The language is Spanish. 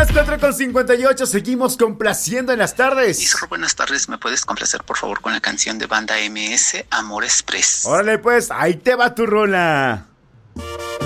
las 4:58, seguimos complaciendo en las tardes. Isro, buenas tardes, ¿me puedes complacer por favor con la canción de Banda MS, Amor Express? Órale pues, ahí te va tu rola.